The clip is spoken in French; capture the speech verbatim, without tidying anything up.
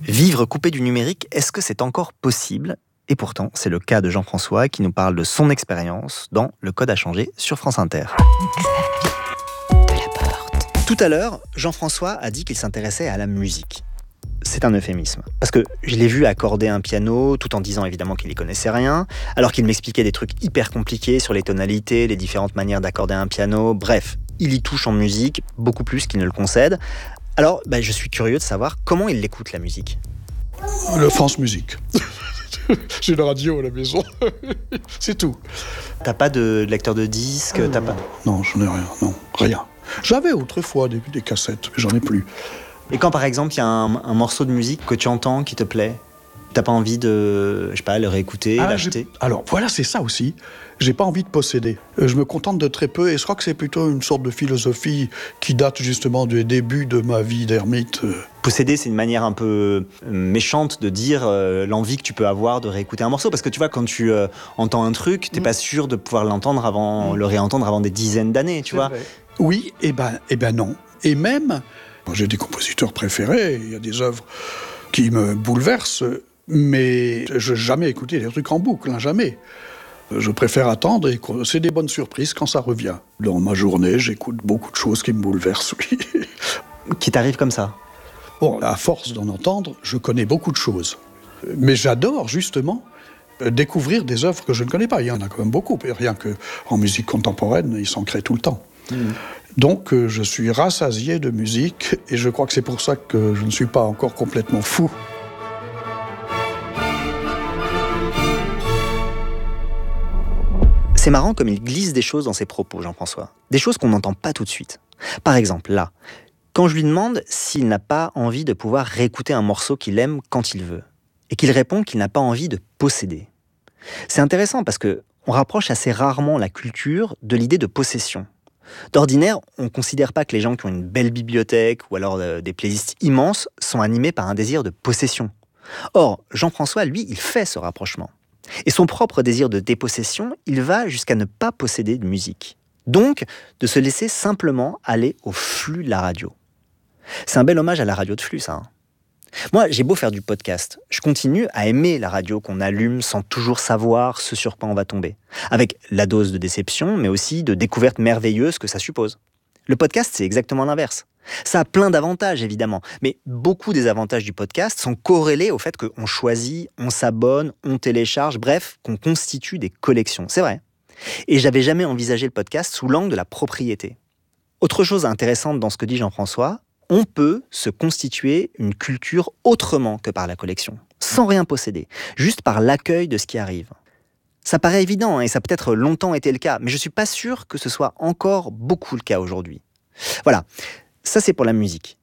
Vivre coupé du numérique, est-ce que c'est encore possible ? Et pourtant, c'est le cas de Jean-François qui nous parle de son expérience dans Le Code a changé sur France Inter. Tout à l'heure, Jean-François a dit qu'il s'intéressait à la musique. C'est un euphémisme, parce que je l'ai vu accorder un piano tout en disant évidemment qu'il n'y connaissait rien, alors qu'il m'expliquait des trucs hyper compliqués sur les tonalités, les différentes manières d'accorder un piano, bref, il y touche en musique beaucoup plus qu'il ne le concède. Alors, bah, je suis curieux de savoir comment il l'écoute la musique. Le France Musique. J'ai une radio à la maison, c'est tout. T'as pas de lecteur de disques, euh, t'as pas... Non, j'en ai rien, non, rien. J'avais autrefois des, des cassettes, mais j'en ai plus. Et quand par exemple il y a un, un morceau de musique que tu entends qui te plaît, t'as pas envie de, je sais pas, le réécouter, ah, l'acheter ? Alors voilà, c'est ça aussi. J'ai pas envie de posséder. Je me contente de très peu et je crois que c'est plutôt une sorte de philosophie qui date justement du début de ma vie d'ermite. Posséder, c'est une manière un peu méchante de dire euh, l'envie que tu peux avoir de réécouter un morceau. Parce que tu vois, quand tu euh, entends un truc, t'es mmh. pas sûr de pouvoir l'entendre avant, mmh. le réentendre avant des dizaines d'années, tu c'est vois. Vrai. Oui, et ben, et ben non. Et même, j'ai des compositeurs préférés, il y a des œuvres qui me bouleversent, mais je n'ai jamais écouté des trucs en boucle, hein, jamais. Je préfère attendre et c'est des bonnes surprises quand ça revient. Dans ma journée, j'écoute beaucoup de choses qui me bouleversent, oui. Qui t'arrivent comme ça ? Bon, à force d'en entendre, je connais beaucoup de choses. Mais j'adore, justement, découvrir des œuvres que je ne connais pas. Il y en a quand même beaucoup, rien qu'en musique contemporaine, ils s'en créent tout le temps. Mmh. Donc, euh, je suis rassasié de musique et je crois que c'est pour ça que je ne suis pas encore complètement fou. C'est marrant comme il glisse des choses dans ses propos, Jean-François. Des choses qu'on n'entend pas tout de suite. Par exemple, là, quand je lui demande s'il n'a pas envie de pouvoir réécouter un morceau qu'il aime quand il veut, et qu'il répond qu'il n'a pas envie de posséder. C'est intéressant parce que on rapproche assez rarement la culture de l'idée de possession. D'ordinaire, on ne considère pas que les gens qui ont une belle bibliothèque ou alors euh, des playlists immenses sont animés par un désir de possession. Or, Jean-François, lui, il fait ce rapprochement. Et son propre désir de dépossession, il va jusqu'à ne pas posséder de musique. Donc, de se laisser simplement aller au flux de la radio. C'est un bel hommage à la radio de flux, ça. Hein. Moi, j'ai beau faire du podcast, je continue à aimer la radio qu'on allume sans toujours savoir ce sur quoi on va tomber. Avec la dose de déception, mais aussi de découvertes merveilleuses que ça suppose. Le podcast, c'est exactement l'inverse. Ça a plein d'avantages, évidemment, mais beaucoup des avantages du podcast sont corrélés au fait qu'on choisit, on s'abonne, on télécharge, bref, qu'on constitue des collections. C'est vrai. Et j'avais jamais envisagé le podcast sous l'angle de la propriété. Autre chose intéressante dans ce que dit Jean-François, on peut se constituer une culture autrement que par la collection, sans rien posséder, juste par l'accueil de ce qui arrive. Ça paraît évident, hein, et ça a peut-être longtemps été le cas, mais je suis pas sûr que ce soit encore beaucoup le cas aujourd'hui. Voilà. Ça, c'est pour la musique.